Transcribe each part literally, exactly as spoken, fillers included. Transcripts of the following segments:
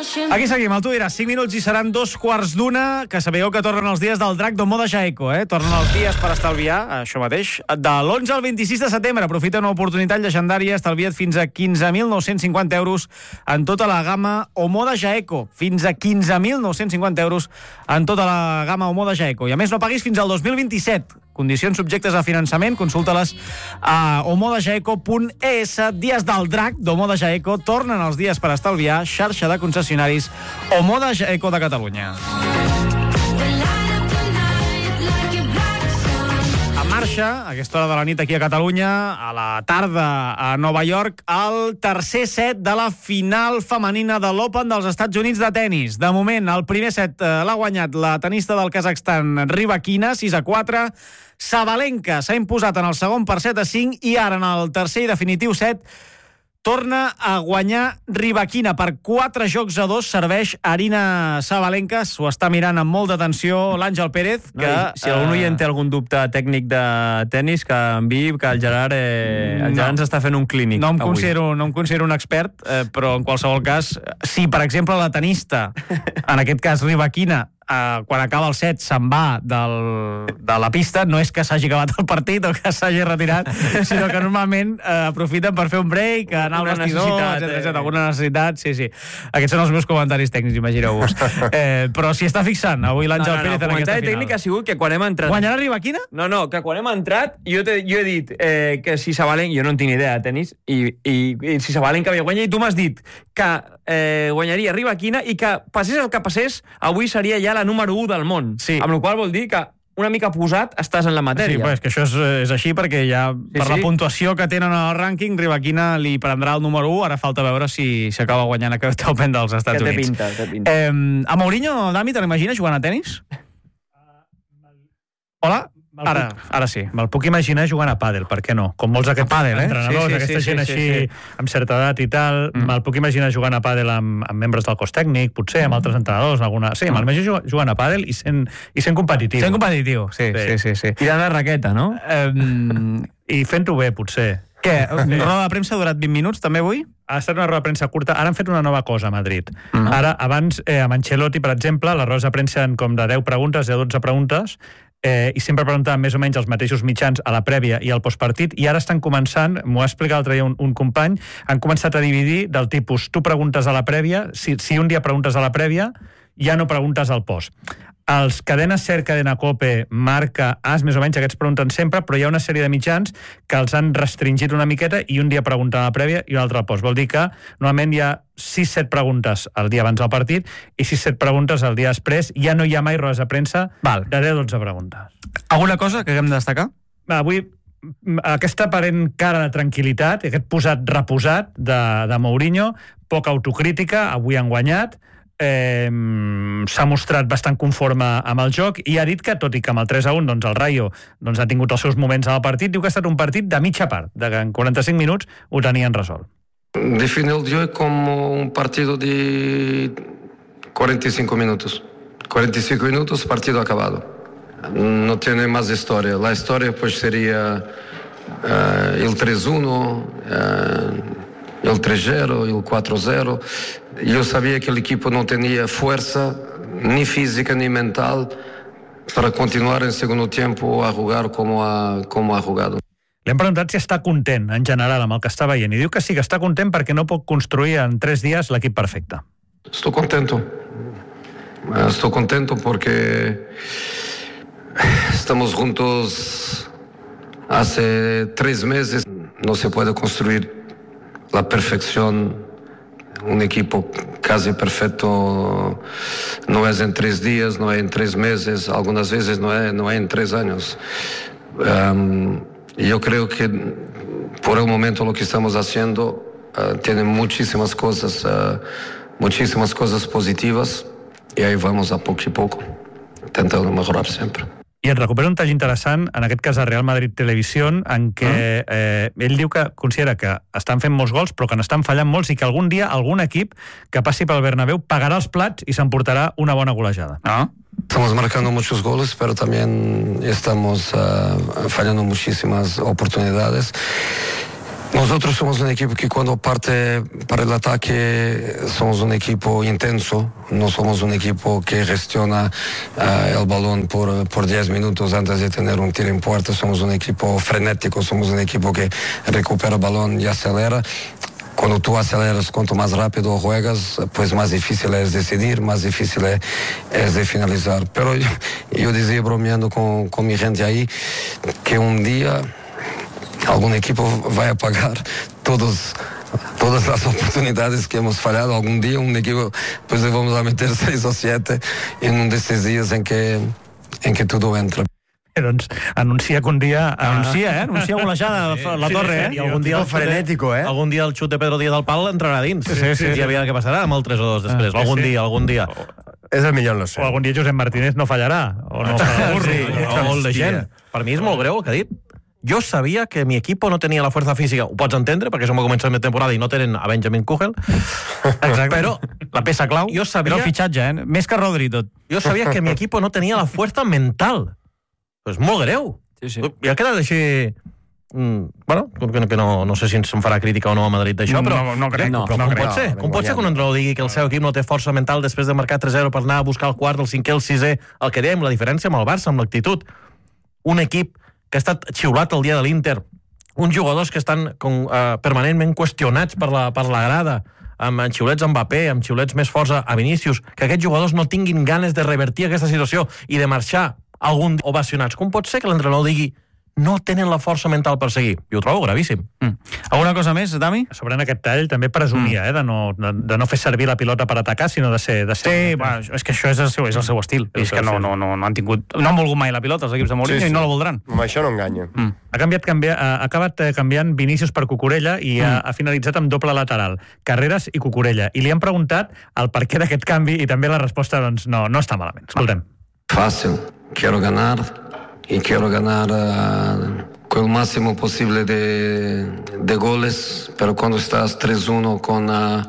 Aquí seguim, el tu diràs, cinc minuts i seran dos quarts d'una, que sabeu que tornen els dies del drac d'Omoda Jaeco, eh? Tornen els dies per estalviar, això mateix, de l'onze al vint-i-sis de setembre. Aprofita una oportunitat llegendària, estalvia't fins a quinze mil nou-cents cinquanta euros en tota la gamma Omoda Jaeco. Fins a quinze mil nou-cents cinquanta euros en tota la gamma Omoda Jaeco. I a més no paguis fins al dos mil vint-i-set. Condicions subjectes a finançament, consulta-les a omoda jaeco punt e essa. Dies del drac d'Omoda Jaeco, tornen els dies per estalviar, xarxa de concessionaris Omoda Jaeco de Catalunya. En marxa, a aquesta hora de la nit aquí a Catalunya, a la tarda a Nova York, el tercer set de la final femenina de l'Open dels Estats Units de tenis. De moment, el primer set eh, l'ha guanyat la tenista del Kazakhstan, Rybakina, sis a quatre. Sabalenka s'ha imposat en el segon per set a cinc i ara en el tercer i definitiu set torna a guanyar Rybakina per quatre jocs a dos. Serveix Arina Sabalenka, s'ho està mirant amb molta atenció l'Àngel Pérez. Que, no, si algun oient té algun dubte tècnic de tennis, que enviï, que el Gerard, eh, el Gerard no, ens està fent un clínic. No em, considero, no em considero un expert, eh, però en qualsevol cas, si per exemple la tenista, en aquest cas Rybakina, Uh, quan acaba el set se'n va del, de la pista, no és que s'hagi acabat el partit o que s'hagi retirat, sinó que normalment uh, aprofiten per fer un break, anar al vestidor, etcètera, etcètera, alguna necessitat, sí, sí. Aquests són els meus comentaris tècnics, imagineu-vos. Eh, però si està fixant avui l'Àngel no, no, Pérez no, en aquesta final. El comentari tècnic ha sigut que quan hem entrat... Guanyarà Rybakina? No, no, que quan hem entrat, jo, te, jo he dit eh, que si Sabalenka... Jo no en tinc idea de tenis, i, i, i si Sabalenka havia guanyat, i tu m'has dit que eh, guanyaria Rybakina i que passés el que passés, avui seria ja la número u del món. Sí. Amb la qual vol dir que una mica posat estàs en la matèria. Sí, però és que això és, és així perquè ja sí, per sí. la puntuació que tenen al rànquing, Rybakina li prendrà el número u, ara falta veure si s'acaba guanyant aquest Open dels Estats que Units. Pinta, que pinta. Eh, a Mourinho, Dami, te l'imagines jugant a tenis? Hola? Ara, ara sí. Me'l puc imaginar jugant a pàdel, per què no? Com molts aquests pàdel, eh? entrenadors, sí, sí, aquesta sí, gent sí, així, sí, sí. amb certa edat i tal, mm. me'l puc imaginar jugant a pàdel amb, amb membres del cos tècnic, potser, amb altres entrenadors, alguna... Sí, me'l imagino jugant a pàdel i sent, i sent competitiu. Sent competitiu, sí, sí, sí. sí, sí. Tirant la raqueta, no? Um, I fent-ho bé, potser. Què? Sí. Roda de premsa ha durat vint minuts, també avui? Ha estat una roda de premsa curta. Ara han fet una nova cosa a Madrid. Mm. Ara, abans, eh, amb Ancelotti, per exemple, les rodes de premsa eren com de deu preguntes, de dotze preguntes, eh, i sempre preguntaven més o menys els mateixos mitjans a la prèvia i al postpartit, i ara estan començant, m'ho ha explicat l'altre dia un, un company, han començat a dividir del tipus, tu preguntes a la prèvia, si, si un dia preguntes a la prèvia, ja no preguntes al post. Els Cadena Ser, Cadena Cope, Marca, As, més o menys, aquests pregunten sempre, però hi ha una sèrie de mitjans que els han restringit una miqueta i un dia pregunten a la prèvia i un altre al post. Vol dir que normalment hi ha sis set preguntes el dia abans del partit i sis set preguntes el dia després. Ja no hi ha mai rodes de premsa Val. de deu dotze preguntes. Alguna cosa que haguem de destacar? Avui, aquesta aparent cara de tranquil·litat, aquest posat reposat de, de Mourinho, poca autocrítica, avui han guanyat, Eh, s'ha mostrat bastant conforme amb el joc i ha dit que, tot i que amb el tres a un doncs el Rayo doncs, ha tingut els seus moments al partit, diu que ha estat un partit de mitja part, de que en quaranta-cinc minuts ho tenien resolt. Define el joc com un partido de cuarenta y cinco minutos. cuarenta y cinco minutos, partido acabado. No tiene más historia. La historia pues sería uh, el tres uno, uh, el tres cero, el cuatro cero. Yo sabía que el equipo no tenía fuerza, ni física ni mental, para continuar en segundo tiempo a jugar como ha, como ha jugado. Le hem preguntat si està content, en general, amb el que està veient, i diu que sí, que està content perquè no pot construir en tres dies l'equip perfecte. Estoy contento. Estoy contento porque estamos juntos hace tres meses. No se puede construir la perfección. Un equipo casi perfecto no es en tres días, no es en tres meses, algunas veces no es, no es en tres años. Um, yo creo que por el momento lo que estamos haciendo uh, tiene muchísimas cosas, uh, muchísimas cosas positivas, y ahí vamos a poco y poco, intentando mejorar siempre. I et recupera un tall interessant, en aquest cas a Real Madrid Televisió, en què eh, ell diu que considera que estan fent molts gols, però que n'estan fallant molts, i que algun dia algun equip que passi pel Bernabéu pagarà els plats i s'emportarà una bona golejada. Ah. Estamos marcando muchos goles, pero también estamos uh, fallando muchísimas oportunidades. Nosotros somos un equipo que cuando parte para el ataque somos un equipo intenso, no somos un equipo que gestiona uh, el balón por, por diez minutos antes de tener un tiro en puerta, somos un equipo frenético, somos un equipo que recupera el balón y acelera. Cuando tú aceleras, cuanto más rápido juegas, pues más difícil es decidir, más difícil es, es de finalizar. Pero yo, yo decía bromeando con, con mi gente ahí que un día algún equipo va a pagar todos, todas las oportunidades que hemos fallado. Algún día un equipo, pues le vamos a meter seis o siete en un de estos días en que, en que todo entra. Eh, doncs anuncia que un dia... Anuncia, eh? Anuncia golejada la, la torre, eh? I algun dia el frenético, eh? Algun dia el xut de Pedro Díaz del Pal entrarà dins. Sí, sí, sí. I aviam què passarà amb el tres o dos després. Ah, sí, algun sí. dia, algun dia. És el millor, no sé. O algun dia Josep Martínez no fallarà. O no farà burro. Sí, o molt de gent. Per mi és molt greu el que ha dit. Jo sabia que mi equipo no tenia la fuerza física. Ho pots entendre, perquè som a començament de temporada i no tenen a Benjamin Kugel. Exacte. Però la peça clau jo sabia, era el fitxatge, eh? Més que Rodri, tot. jo sabia que mi equipo no tenia la fuerza mental. És molt greu. Sí, sí. I ha quedat així... Mm, bueno, que, que no, no sé si se'n farà crítica o no a Madrid d'això, però... No, no crec. No, però no com crec. pot ser? No, Com pot ser que un entrenador digui que el seu equip no té força mental després de marcar tres zero per anar a buscar el quart, el cinquè, el sisè, el que dèiem, la diferència amb el Barça, amb l'actitud. Un equip que ha estat xiulat el dia de l'Inter, uns jugadors que estan com, uh, permanentment qüestionats per la, per la grada, amb xiulets a Mbappé, amb xiulets més forts a Vinícius, que aquests jugadors no tinguin ganes de revertir aquesta situació i de marxar algun dia ovacionats. Com pot ser que l'entrenador digui no tenen la força mental per seguir? Jo ho trobo gravíssim. Mm. Alguna cosa més, Dami? Sobre en aquest tall també presumia, eh, de no, de, de no fer servir la pilota per atacar, sinó de ser... De ser Sí, bueno, és que això és el seu, és el seu estil. El És seu que no, estil. no, no, no han tingut... No han volgut mai la pilota els equips de Mourinho Sí, sí. i no la voldran. Amb això no enganya. Mm. Ha, canviat, canvia, ha acabat eh, canviant Vinícius per Cucurella i ha, ha finalitzat amb doble lateral, Carreras i Cucurella. I li han preguntat el per què d'aquest canvi i també la resposta, doncs, no, no està malament. Escoltem. Fácil, quiero ganar y quiero ganar uh, con el máximo posible de, de goles, pero cuando estás tres uno con uh,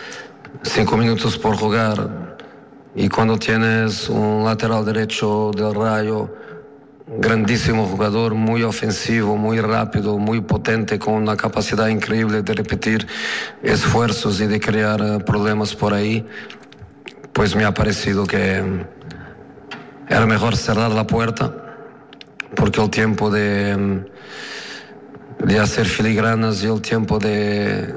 cinco minutos por jugar y cuando tienes un lateral derecho del Rayo, grandísimo jugador, muy ofensivo, muy rápido, muy potente, con una capacidad increíble de repetir esfuerzos y de crear uh, problemas por ahí, pues me ha parecido que era mejor cerrar la puerta, porque el tiempo de, de hacer filigranas y el tiempo de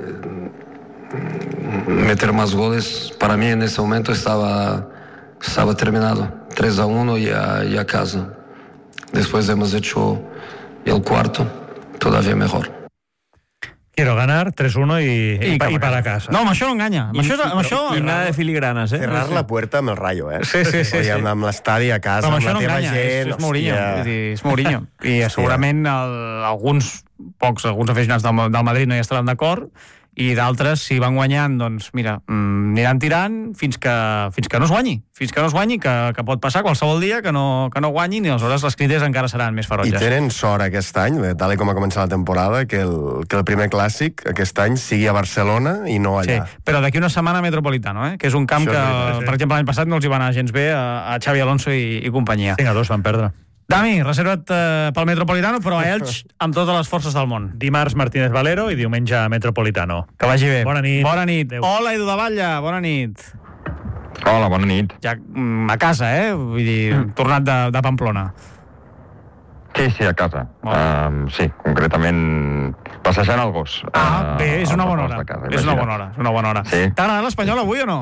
meter más goles, para mí en ese momento estaba, estaba terminado. tres a uno y a, y a casa. Después hemos hecho el cuarto, todavía mejor. Quiero ganar, tres uno i, i, i, cap i a per a casa. casa. No, amb això no enganya. Amb això, amb això... I nada de filigranes, eh? Cerrar la puerta amb el Rayo, eh? Sí, sí, sí, Vull dir, sí. Amb, amb l'estadi a casa, Però amb amb això la no teva enganya, gent... és, és Mourinho. hòstia. És, dir, és Mourinho. I segurament el, alguns pocs, alguns aficionats del, del Madrid no hi estaran d'acord, i d'altres, si van guanyant, doncs, mira, mm, aniran tirant fins que, fins que no es guanyi. Fins que no es guanyi, que, que pot passar qualsevol dia que no, que no guanyin, i aleshores les crítiques encara seran més I ferotges. tenen sort aquest any, tal com ha començat la temporada, que el, que el primer clàssic aquest any sigui a Barcelona i no Sí, allà. però d'aquí una setmana a Metropolitano, eh? Que és un camp Això que, és veritat, per exemple, l'any passat no els hi va anar gens bé a, a Xavi Alonso i, i companyia. cinc a dos van perdre. Dami, reserva't eh, pel Metropolitano, però a Elx amb totes les forces del món. Dimarts Martínez Valero i diumenge Metropolitano. Que vagi bé. Bona nit. Bona nit. Adéu. Hola, Edu de Batlle, bona nit. Hola, bona nit. Ja mm, a casa, eh? Vull dir, tornat de, de Pamplona. Sí, sí, a casa. Molt Um, sí, concretament passejant el gos. Ah, uh, bé, és una als bona afores hora. de casa, És una imagina't. bona hora, és una bona hora. Sí. T'ha agradat l'Espanyol avui o no?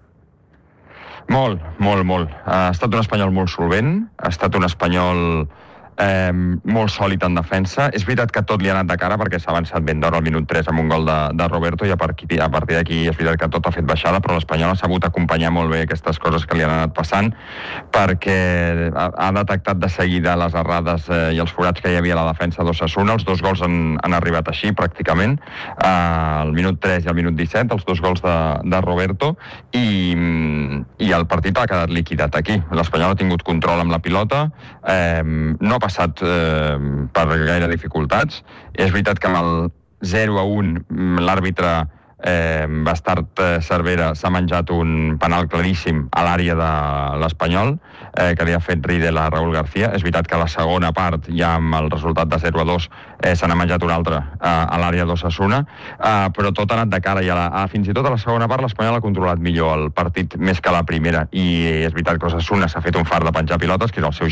Molt, molt, molt. Ha estat un espanyol molt solvent, ha estat un espanyol eh, molt sòlid en defensa. És veritat que tot li ha anat de cara perquè s'ha avançat ben d'hora al minut tres amb un gol de, de Roberto i a partir, a partir d'aquí és veritat que tot ha fet baixada, però l'Espanyol ha sabut acompanyar molt bé aquestes coses que li han anat passant perquè ha, ha detectat de seguida les errades eh, i els forats que hi havia a la defensa d'Osasuna. Els dos gols han, han arribat així pràcticament, eh, al minut tres i al minut disset, els dos gols de, de Roberto, i, i el partit ha quedat liquidat aquí. L'Espanyol ha tingut control amb la pilota, eh, no ha passat eh, per gaire dificultats. És veritat que amb el zero a un l'àrbitre eh, Bastard Cervera s'ha menjat un penal claríssim a l'àrea de l'Espanyol. eh, que li ha fet Riedel a Raúl García. És veritat que a la segona part, ja amb el resultat de zero a dos, eh, se n'ha menjat una altra eh, a l'àrea d'Osasuna, eh, però tot ha anat de cara, i a la, a, fins i tot a la segona part l'Espanyol ha controlat millor el partit més que la primera, i és veritat que Osasuna s'ha fet un fart de penjar pilotes, que és el seu